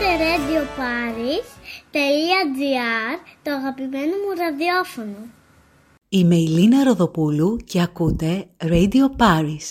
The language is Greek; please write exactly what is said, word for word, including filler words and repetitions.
ρέιντιο πάρις τελεία τζι άρ, το αγαπημένο μου ραδιόφωνο. Είμαι η Λίνα Ροδοπούλου και ακούτε Radio Paris.